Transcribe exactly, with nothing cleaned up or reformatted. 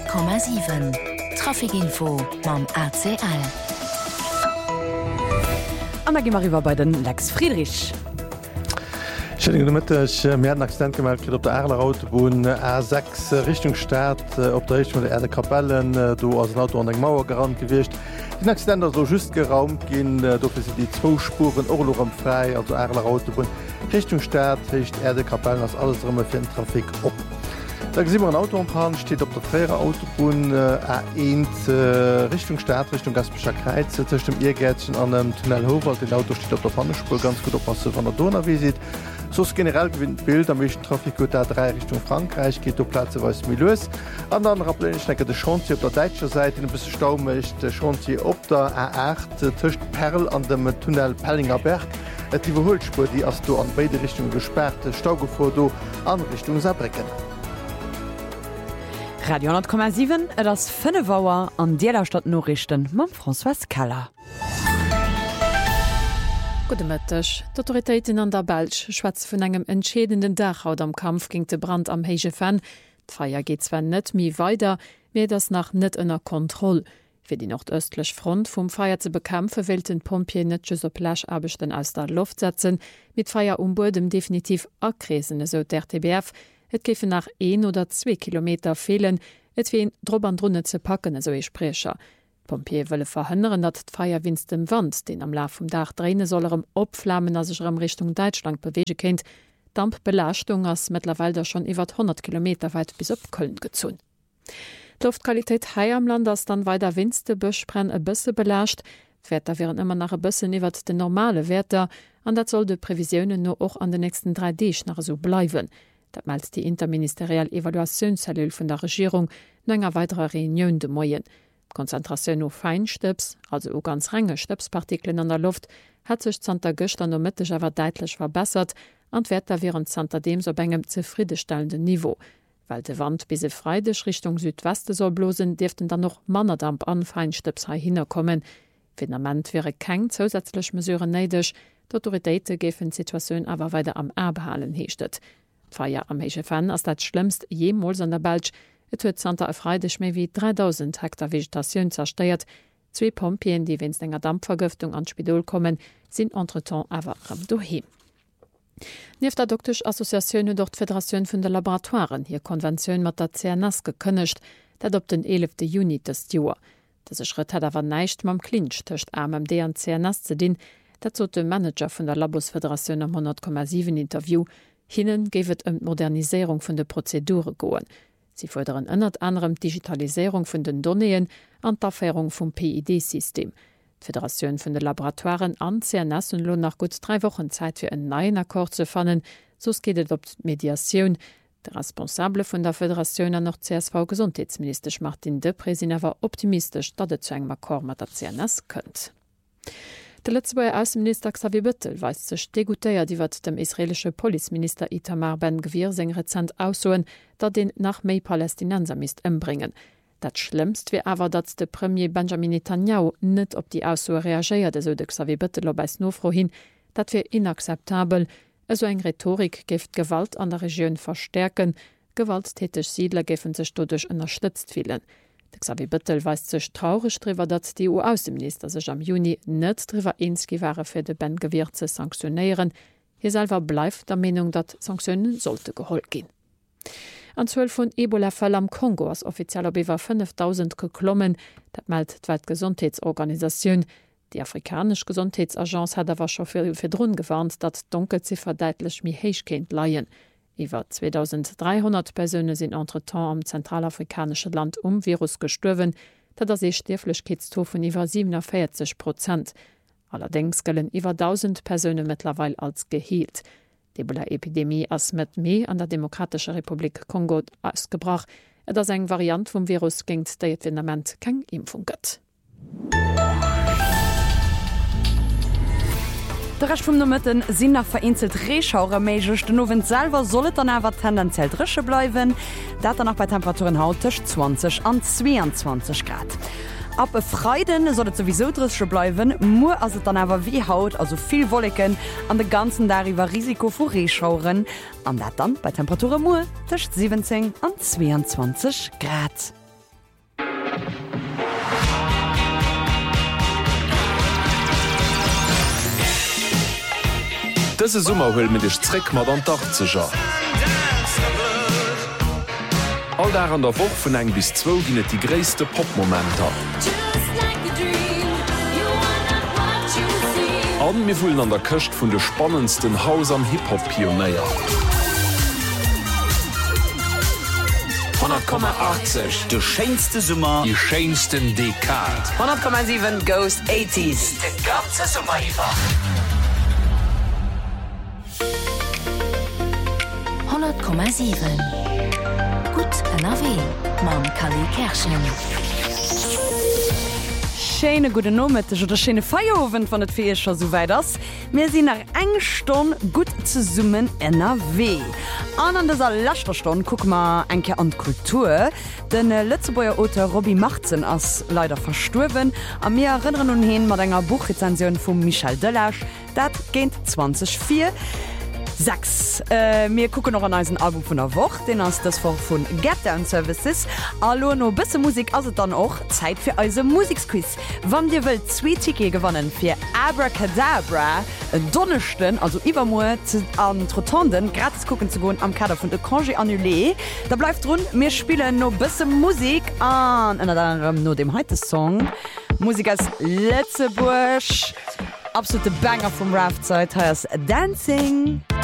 Komma sieben Trafikinfo mam A C L. An da gimmer iwwer bei den Lex Friedrich. Mä Accident gemeldt op der Erler Autobahn A sechs Richtung Staat op der Richtung der Erde Kapellen do ass Auto an eng Mauer gerant gewicht. Den Accident so just geraumt gin dofir se die zwo Spuren Orlorem frei, also Erler Autobahn Richtung Staat hicht Erde Kapellen ass alles rëmme fir den Trafik op. Da si ein Autobahn steht op der Fräre Autobahn A eins äh, Richtung Staat Richtung Gaspischer Kreiz zwischen dem Irrgärtchen an dem Tunnelhofer. Den Auto steht op der Pannespur ganz gut oppasse von der Donau visit. Sos generell gewinnt Bild am méchen Trafik A drei Richtung Frankreich geht op Platzeweis Milles. An der Rappelnecke de Chantier op der deitscher Seite bis staumecht Chantier op der A acht töcht Perl an dem Tunnel Pellinger Berg. Et die Überholspur, die as du an beide Richtungen gesperrt Staugefor do an Richtung Saarbrücken. Radio hundert Komma sieben et ass fënne Waer an Dielerstadt Norrichten mam François Keller. Gudemëttech. D'Autoritéiten an der Belsch schwätz vun engem entscheedenden Dachhaut am Kampf ginn de Brand am Héige Fan. D'Feier geht zwer net mi weider, mé das nach net ënner Kontroll. Fir die nordöstlech Front vum Feier ze bekämpfe wilden Pompier netches op Lächabechten aus der Luft setzen, mit Feier umbodem definitiv akkresen eso der T B F. Et gefe nach een oder zwei Kilometer fehlen, et wie en Dr an Drnne ze packen eso e Sprecher. Pompier wëlle verhënneren, dat d'Feier winst dem Wand, den am Laf vum Dach drehne sollerem opflammen as sech Richtung Deutschland bewege kennt. Dampbelastung ass mittlerweile schon iwwer hundert Kilometer weit bis op Köln gezun. Luftqualität hei am Land ass dann weiter winste Bëchbrenn e bësse belascht. Wetter wären immer nach e bëssen iwwer de normale Wetter, an dat soll de Prävisionen no och an den nächsten drei Dech nach so bleiwen. Dat meldt die interministeriell Evaluationszellul vun der Regierung no enger weiterer Reunion de Moien. Konzentrationun auf Feinstöps, also o ganz renge Stöpspartikeln an der Luft, hat sech Zter Göcht an nomittig awer deitlich verbessert, an Wetter wären Zter dem so engem zufriedestellenden Niveau. Weil de Wand bis se freidech Richtung Südweste soll blosen, deften dann noch Mannerdamp an Feinstöps ha hinnerkommen. Finament wäre keng zusätzlich mesureure neidech, d'Autoritéite gefen Situationun awer weiter am Erbehalen heechtet. Feier am Héige Fan ass dat schlimmst jemals an der Belsch. Et huet Zter e freidech méi wie dreitausend Hektar Vegetationun zersteiert. Zwei Pompien, die wenns enger Dampfvergiftung an Spidol kommen, sinn entretemps awer am doheem. Nief der Doktisch Assoziatioun dort d'Föderationun vun de Laboratoren hier Konventionioun mat der C N S gekënnecht, dat op den elften Juni des Joer. Dese Schritt hat awer neicht mam Klinsch töcht A M D an C N S ze din, dat zo de Manager vun der Labosföderationun am hundert Komma sieben Interview. Hinnen gewet em Modernisierung vun de Prozedure goen. Sie forderen ënnert anderem Digitalisierung vun den Donnéen an d'Affairung vum P I D-System. D'Föderationun vun de Laboratoren an C N S und lohn nach gut drei Wochen Zeit fir en neien Akkord ze fannen, sos gehtet op Mediatioun. Der Responsable vun der Föderationun an noch C S V Gesundheitsminister Martin de Presin awer optimistisch, dat et zu engem Akkord mat der C N S kënnt. Der letzte Außenminister Xavier Bettel weist sech degutéiert iwwer dem israelsche Polizeminister Itamar Ben-Gvir seg rezent aussoen, dat den nach méi Palästinenser mist ëmbringen. Dat schlimmst wie awer dat de Premier Benjamin Netanyahu net op die Aussoe reagiert, eso de Xavier Bettel obeis nofro hin, dat fir inakzeptabel, eso eng Rhetorik geft Gewalt an der Region verstärken, gewalttätig Siedler gefen sech dodurch unterstützt vielen. Xavier Bettel weist sech traurig drüber, dat die E U-Außenminister sech am Juni net drüber einski waren fir de Ben-Gvir ze sanktionieren. Hier selber bleibt der Meinung, dat Sanktionen sollte geholt gehen. An zwölf vun Ebola-Fäll am Kongo ass offiziell op iwwer fünftausend geklommen, dat meldt d'Weltgesundheitsorganisationun. Die afrikanische Gesundheitsagenz hat awer schon fir fir Drun gewarnt, dat Dunkelziffer deitlich mi héich kennt leiien. Iwer zweitausenddreihundert Personen sind entretemps am zentralafrikanische Land um Virus gestorben, dat as e Stirflechkeitssto vun iwwer siebenundvierzig Prozent. Allerdings gëllen iwwer tausend Personen mittlerweile als geheelt. Die Ebola-Epidemie ass met Mei an der Demokratische Republik Kongo ausgebracht, et ass eng Variant vum Virus gingt, déi et Venament keng Impfung gëtt. Der Rest vum Nomëtten sinn nach vereinzelt Reschauer méigch den Nowen selber sollet dann awer tendenziell drische bleiwen, dat er noch bei Temperaturen hautech zwanzig an zweiundzwanzig Grad. Ab e Freiden sollt sowieso drische bleiwen, mu as dann awer wie Haut, also viel Wolleken an de ganzen dariwer Risiko vu Reschauren, an dat dann bei Temperature mu tech siebzehn an zweiundzwanzig Grad. Dëse Summer hull mit dech Zréck mat an Dach ze ja. All da an der Woch vun eng bis zwo ginnet die gréste Popmomenter. An mir vullen an der Köcht vun de spannendsten Haus am Hip-Hop-Pionéier. hundert Komma achtzig de scheinste Summer, die scheinsten Dekad. hundert Komma sieben Ghost achtziger. De ganze Summer iwwer. hundert Komma sieben Gut N R W mam Kali Kerschen. Schöne gute Nomete oder schöne Feierabend von der Fee schon so weit ist. Wir sind nach eng Stunde gut zu summen N R W. An an dieser letzten Stunde gucken wir ein bisschen an die Kultur. Den äh, Lützebauer Autor Robbie Marzen ist leider verstorben. Und wir erinnern uns hin mit einer Buchrezension von Michel Delage. Das geht zwanzig vier. Sechs. Äh, wir gucken noch an ein Album von der Woche, den ist das von Get Down Services. Hallo, noch ein bisschen Musik, also dann auch Zeit für unseren Musikquiz. Wenn ihr wollt, zwei Tickets gewonnen für Abracadabra, Donnerstag, also übermorgen an Trotonden, gratis gucken zu gehen am Kader von der Congé Annulé. Da bleibt drin, wir spielen noch ein bisschen Musik an, unter anderem nur dem heutigen Song. Musik aus Lützeburg. Absolute Banger vom Rap-Zeit heißt Dancing.